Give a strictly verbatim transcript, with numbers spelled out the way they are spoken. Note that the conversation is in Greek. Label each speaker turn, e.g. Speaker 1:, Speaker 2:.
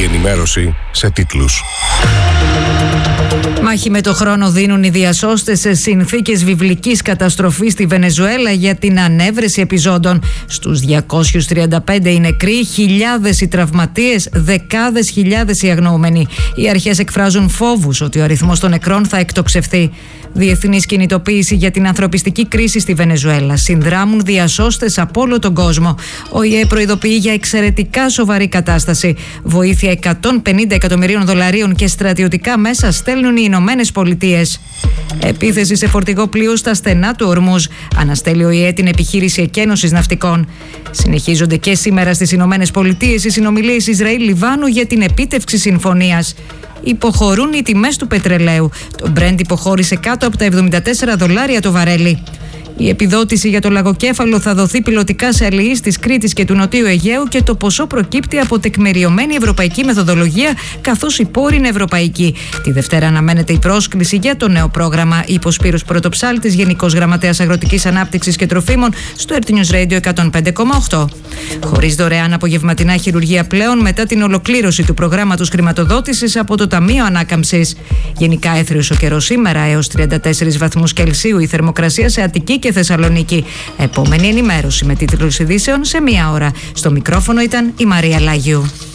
Speaker 1: Η ενημέρωση σε τίτλους.
Speaker 2: Μάχη με το χρόνο δίνουν οι διασώστες σε συνθήκες βιβλικής καταστροφής στη Βενεζουέλα για την ανέβρεση επιζώντων. Στους διακόσιους τριάντα πέντε οι νεκροί, χιλιάδες οι τραυματίες, δεκάδες χιλιάδες οι αγνοούμενοι. Οι αρχές εκφράζουν φόβους ότι ο αριθμός των νεκρών θα εκτοξευθεί. Διεθνής κινητοποίηση για την ανθρωπιστική κρίση στη Βενεζουέλα. Συνδράμουν διασώστες από όλο τον κόσμο. Ο ΙΕ προειδοποιεί για εξαιρετικά σοβαρή κατάσταση. Βοήθεια εκατόν πενήντα εκατομμυρίων δολαρίων και στρατιωτικά μέσα στέλνουν οι Ηνωμένες Πολιτείες. Επίθεση σε φορτηγό πλοίου στα στενά του Ορμούζ. Αναστέλει ο ΙΕ την επιχείρηση εκένωσης ναυτικών. Συνεχίζονται και σήμερα στις Ηνωμένες Πολιτείες οι συνομιλίες Ισραήλ-Λιβάνου για την επίτευξη συμφωνίας. Υποχωρούν οι τιμές του πετρελαίου. Το Brent υποχώρησε κάτω από τα εβδομήντα τέσσερα δολάρια το βαρέλι. Η επιδότηση για το λαγοκέφαλο θα δοθεί πιλωτικά σε αλληλείς της Κρήτης και του Νοτίου Αιγαίου και το ποσό προκύπτει από τεκμηριωμένη ευρωπαϊκή μεθοδολογία, καθώς η πόρη είναι ευρωπαϊκή. Τη Δευτέρα αναμένεται η πρόσκληση για το νέο πρόγραμμα, είπε ο Σπύρος Πρωτοψάλτης, Γενικός Γραμματέας Αγροτικής Ανάπτυξης και Τροφίμων, στο Earth News Radio εκατόν πέντε κόμμα οκτώ. Χωρίς δωρεάν απογευματινά χειρουργία πλέον μετά την ολοκλήρωση του προγράμματος χρηματοδότησης από το Ταμείο Ανάκαμψης. Γενικά έθριος ο καιρός σήμερα, έως τριάντα τέσσερις βαθμούς Κελσίου η θερμοκρασία σε Αττική και Θεσσαλονίκη. Επόμενη ενημέρωση με τίτλους ειδήσεων σε μία ώρα. Στο μικρόφωνο ήταν η Μαρία Λάγιου.